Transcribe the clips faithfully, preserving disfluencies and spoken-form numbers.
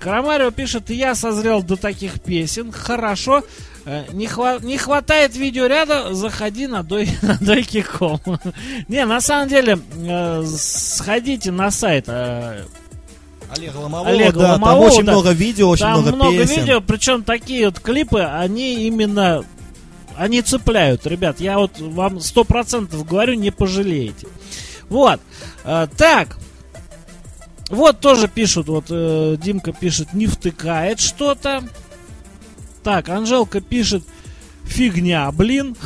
Карамарио пишет: я созрел до таких песен. Хорошо. Не, хва- не хватает видеоряда, заходи на, дой- на дойки точка ком. Не, на самом деле, э, сходите на сайт э, Олега Ломового, Олега да, Ломового, там очень да. много видео, очень Там много, много песен. видео, причем такие вот клипы, они именно, они цепляют, ребят. Я вот вам сто процентов говорю, не пожалеете. Вот, э, так. Вот тоже пишут, вот э, Димка пишет, не втыкает что-то. Так, Анжелка пишет: фигня, блин.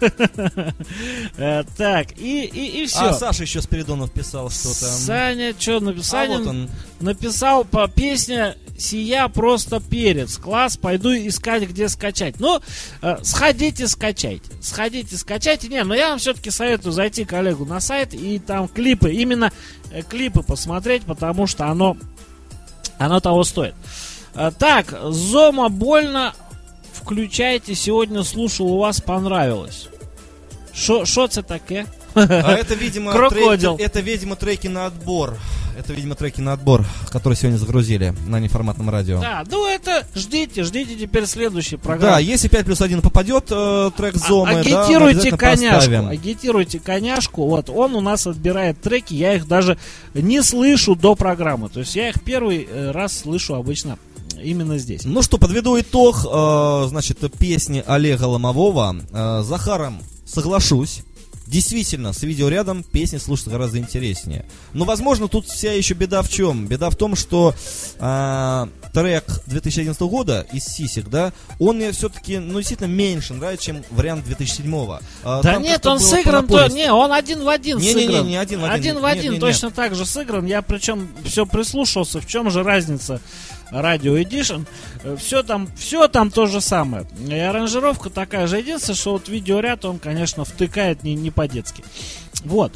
Так, и, и, и все. А Саша еще Спиридонов писал что-то. Саня, что написал? А вот он. Написал по песне «Сия просто перец». Класс, пойду искать, где скачать. Ну, э, сходите, скачайте. Сходите, скачайте. Не, но я вам все-таки советую зайти к Олегу на сайт и там клипы, именно э, клипы посмотреть, потому что оно, оно того стоит. Э, так, Зома больно. Включайте, сегодня слушал, у вас понравилось. Шо це таке? А это, видимо, Крокодил. треки, это, видимо, треки на отбор. Это, видимо, треки на отбор, которые сегодня загрузили на неформатном радио. Да, ну это ждите, ждите теперь следующей программы. Да, если пять плюс один попадет э, трек Зомы, а, да, агитируйте коняшку, поставим. агитируйте коняшку. Вот он у нас отбирает треки, я их даже не слышу до программы. То есть я их первый раз слышу обычно именно здесь. Ну что, подведу итог, э, значит, песни Олега Ломового. Э, Захаром соглашусь. Действительно, с видеорядом песни слушать гораздо интереснее. Но, возможно, тут вся еще беда в чем? Беда в том, что э, трек две тысячи одиннадцатого года из Сисек, да, он мне все-таки, ну, действительно меньше нравится, чем вариант две тысячи седьмого. Э, да нет, он сыгран, то, не, он один в один не, сыгран. Не, не, не, один в один. Один в один, нет, нет, точно нет. Так же сыгран. Я причем все прислушался, в чем же разница. Radio Edition, все там, все там то же самое. И аранжировка такая же. Единственное, что вот видеоряд, он, конечно, втыкает не, не по-детски. Вот.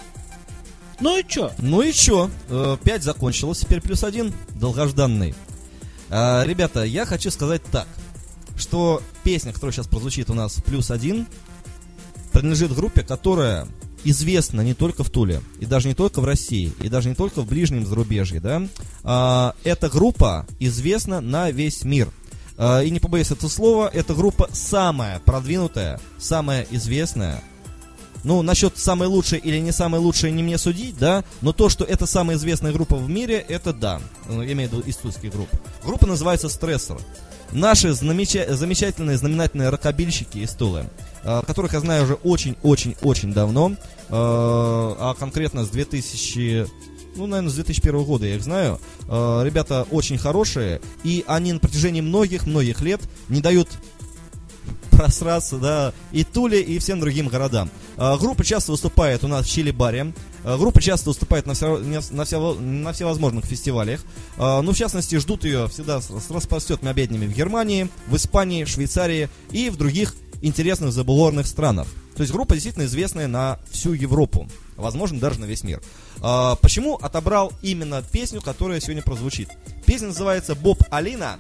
Ну и чё? Ну и чё? пять закончилось, теперь плюс один, долгожданный. А, ребята, я хочу сказать так, что песня, которая сейчас прозвучит у нас в плюс один, принадлежит группе, которая известна не только в Туле, и даже не только в России, и даже не только в ближнем зарубежье, да. А, эта группа известна на весь мир. А, и не побоюсь этого слова, эта группа самая продвинутая, самая известная. Ну, насчет самой лучшей или не самой лучшей не мне судить, да, но то, что это самая известная группа в мире, это да. Я имею в виду из тульских групп. Группа называется «Стрессор». Наши знамеча- замечательные, знаменательные рокобильщики из Тулы, э, которых я знаю уже очень-очень-очень давно, э, а конкретно с две тысячи, ну, наверное, с две тысячи первого года я их знаю. Э, ребята очень хорошие, и они на протяжении многих-многих лет не дают просраться, да, и Туле, и всем другим городам. Э, группа часто выступает у нас в Чили-баре. Группа часто выступает на, вся, на, вся, на всевозможных фестивалях. э, Ну, в частности, ждут ее всегда с, с распростертыми объятиями в Германии, в Испании, в Швейцарии и в других интересных забулорных странах. То есть группа действительно известная на всю Европу, возможно, даже на весь мир. э, Почему отобрал именно песню, которая сегодня прозвучит? Песня называется «Боб Алина».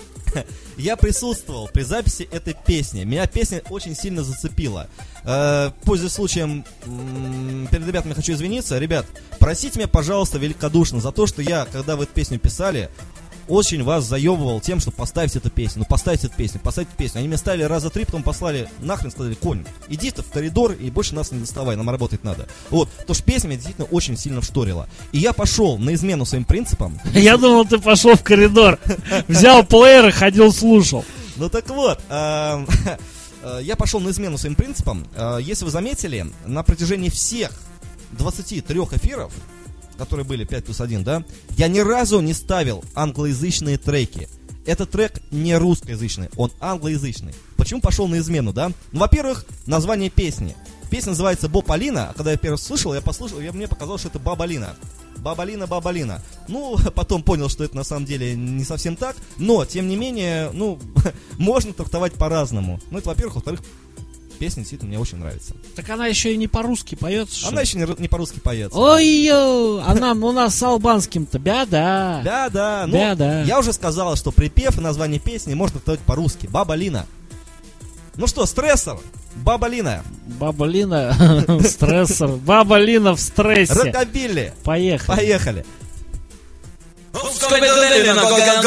Я присутствовал при записи этой песни. Меня песня очень сильно зацепила. э, Пользуясь случаем, м- перед ребятами хочу извиниться. Ребят, простите меня, пожалуйста, великодушно за то, что я, когда вы эту песню писали, очень вас заебывал тем, что поставьте эту песню. Ну поставьте эту песню, поставьте песню. Они меня ставили раза три, потом послали нахрен, сказали: Конь, иди ты в коридор и больше нас не доставай, нам работать надо. Вот, потому что песня меня действительно очень сильно вшторила. И я пошел на измену своим принципам. Я думал, ты пошел в коридор, взял плеер и ходил, слушал. Ну так вот, я пошел на измену своим принципам. Если вы заметили, на протяжении всех двадцати трёх эфиров, которые были пять плюс один, да, я ни разу не ставил англоязычные треки. Этот трек не русскоязычный, он англоязычный. Почему пошел на измену, да? Ну, во-первых, название песни. Песня называется «Боб Алина», а когда я первый слышал, я послушал, я, мне показалось, что это «Баба Лина». Бабалина, Бабалина. Ну, потом понял, что это на самом деле не совсем так, но, тем не менее, ну, можно трактовать по-разному. Ну, это, во-первых. Во-вторых, песня действительно мне очень нравится. Так она еще и не по-русски поется, что? Она еще не, не по-русски поется. Ой-ё, она у нас с албанским-то бяда. Да-да, ну, бяда. Я уже сказал, что припев и название песни можно трактовать по-русски. Баба Лина. Ну что, «Стрессор», Баба Лина. Баба Лина, стрессор. Баба Лина в стрессе. Рокобилли. Поехали. Поехали.